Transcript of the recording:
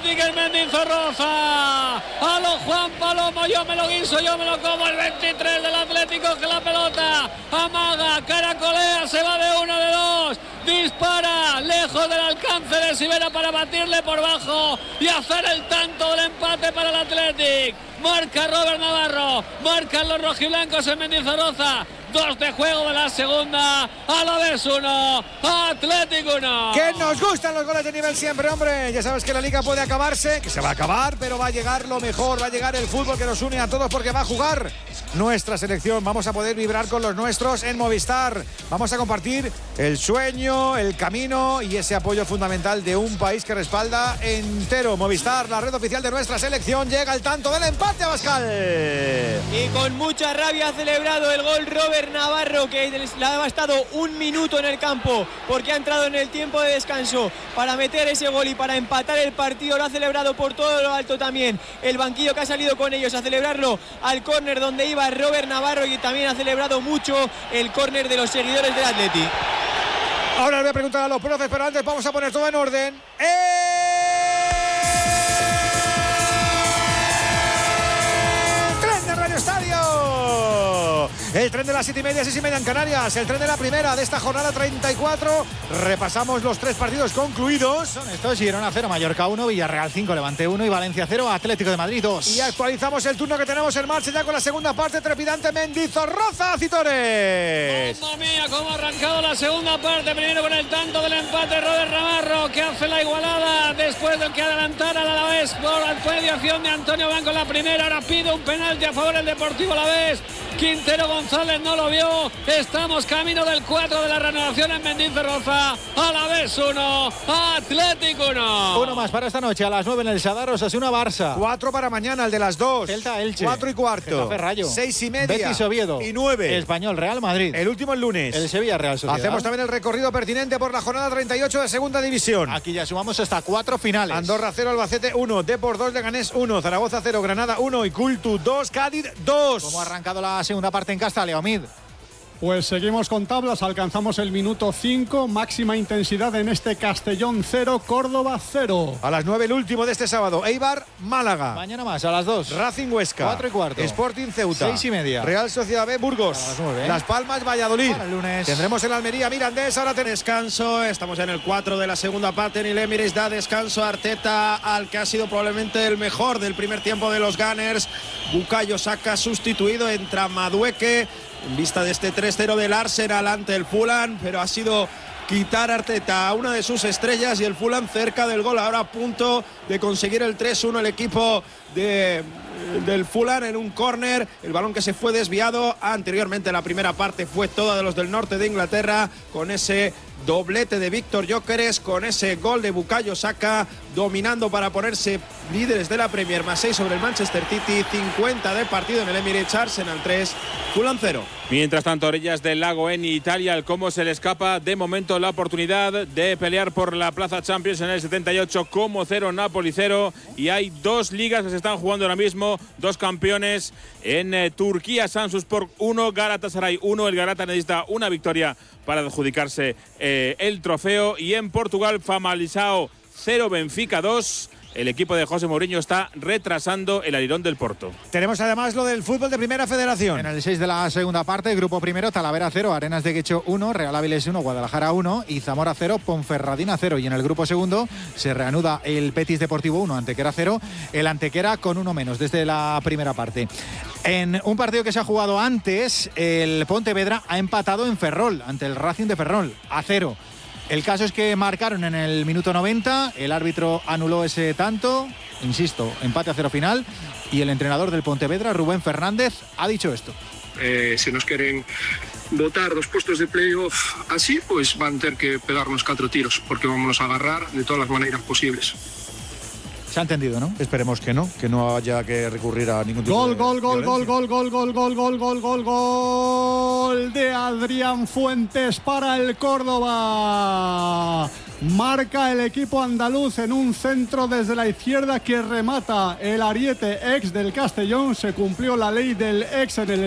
Athletic en Mendizorroza. A lo Juan Palomo, yo me lo guiso, yo me lo como. El 23 del Atlético, que la pelota amaga, caracolea, se va de uno, de dos, dispara lejos del alcance de Sivera para batirle por bajo y hacer el tanto del empate para el Athletic. Marca Robert Navarro, marcan los rojiblancos en Mendizorroza. 2 de juego de la segunda. Alavés 1, Athletic 1. Que nos gustan los goles de nivel siempre, hombre. Ya sabes que la liga puede acabarse, que se va a acabar, pero va a llegar lo mejor, va a llegar el fútbol que nos une a todos, porque va a jugar nuestra selección. Vamos a poder vibrar con los nuestros en Movistar. Vamos a compartir el sueño, el camino y ese apoyo fundamental de un país que respalda entero. Movistar, la red oficial de nuestra selección. Llega el tanto del empate, Abascal. Y con mucha rabia ha celebrado el gol Robert Navarro, que le ha bastado un minuto en el campo porque ha entrado en el tiempo de descanso para meter ese gol y para empatar el partido. Lo ha celebrado por todo lo alto también el banquillo, que ha salido con ellos a celebrarlo al córner donde iba Robert Navarro, y también ha celebrado mucho el córner de los seguidores del Athletic. Ahora le voy a preguntar a los profes, pero antes vamos a poner todo en orden. ¡Tren de Radio Estadio! El tren de las 7:30, 6:30 en Canarias. El tren de la primera de esta jornada 34. Repasamos los 3 partidos concluidos. Son estos: Girona 0, Mallorca 1, Villarreal 5, Levante 1 y Valencia 0, Atlético de Madrid 2. Y actualizamos el turno que tenemos en marcha ya con la segunda parte trepidante. Mendizorroza, Citores. ¡Mamma mía! Cómo ha arrancado la segunda parte. Primero con el tanto del empate, Robert Navarro, que hace la igualada después de que adelantara al Alavés por mediación de Antonio Blanco en la primera. Ahora pide un penalti a favor del Deportivo Alavés. Quintero González no lo vio. Estamos camino del 4 de la reanudación en Mendizorroza. Alavés 1, Athletic 1. Uno más para esta noche a las 9 en el Sadar, Osasuna Barça. 4 para mañana, el de las 2. Celta Elche. 4:15. Getafe Rayo. 6:30. Betis Oviedo. Y 9. Español Real Madrid. El último el lunes. El Sevilla Real Sociedad. Hacemos también el recorrido pertinente por la jornada 38 de Segunda División. Aquí ya sumamos hasta 4 finales. Andorra 0, Albacete 1, Depor 2, Leganés 1, Zaragoza 0, Granada 1 y Cultu 2, Cádiz 2. ¿Cómo ha arrancado la segunda parte en Casta, Leomid? Pues seguimos con tablas, alcanzamos el minuto 5, máxima intensidad en este Castellón 0, Córdoba 0. A las 9 el último de este sábado, Eibar, Málaga. Mañana más, a las 2. Racing Huesca. 4:15. Sporting Ceuta. 6:30. Real Sociedad B, Burgos. A las 9, ¿eh? Las Palmas, Valladolid. Para el lunes. Tendremos en Almería, Mirandés, ahora tenemos descanso. Estamos en el 4 de la segunda parte. En el Emirates da descanso a Arteta al que ha sido probablemente el mejor del primer tiempo de los Gunners. Bukayo Saka sustituido, entra Madueke en vista de este 3-0 del Arsenal ante el Fulham, pero ha sido quitar Arteta a una de sus estrellas y el Fulham cerca del gol, ahora a punto de conseguir el 3-1 el equipo del Fulham en un córner, el balón que se fue desviado. Anteriormente la primera parte fue toda de los del norte de Inglaterra, con ese doblete de Víctor Gyökeres, con ese gol de Bukayo Saka, dominando para ponerse líderes de la Premier, más 6 sobre el Manchester City, 50 de partido en el Emirates. Arsenal 3, Fulham 0. Mientras tanto, a orillas del lago en Italia, el Como se le escapa de momento la oportunidad de pelear por la plaza Champions en el 78, Como 0, Napoli 0, y hay 2 ligas que se están jugando ahora mismo, 2 campeones en Turquía, Samsunspor 1, Galatasaray 1, el Galata necesita una victoria para adjudicarse el trofeo, y en Portugal, Famalicão 0, Benfica 2. El equipo de José Mourinho está retrasando el alirón del Porto. Tenemos además lo del fútbol de Primera Federación. En el 6 de la segunda parte, grupo primero, Talavera 0, Arenas de Guecho 1, Real Avilés 1, Guadalajara 1 y Zamora 0, Ponferradina 0. Y en el grupo segundo se reanuda el Betis Deportivo 1, Antequera 0, el Antequera con 1 menos desde la primera parte. En un partido que se ha jugado antes, el Pontevedra ha empatado en Ferrol ante el Racing de Ferrol a 0. El caso es que marcaron en el minuto 90, el árbitro anuló ese tanto, insisto, empate a 0 final, y el entrenador del Pontevedra, Rubén Fernández, ha dicho esto. Si nos quieren botar 2 puestos de playoff así, pues van a tener que pegarnos 4 tiros, porque vamos a agarrar de todas las maneras posibles. Se ha entendido, ¿no? Esperemos que no haya que recurrir a ningún tipo Gol, de gol de Adrián Fuentes para el Córdoba. Marca el equipo andaluz en un centro desde la izquierda que remata el ariete ex del Castellón. Se cumplió la ley del ex en el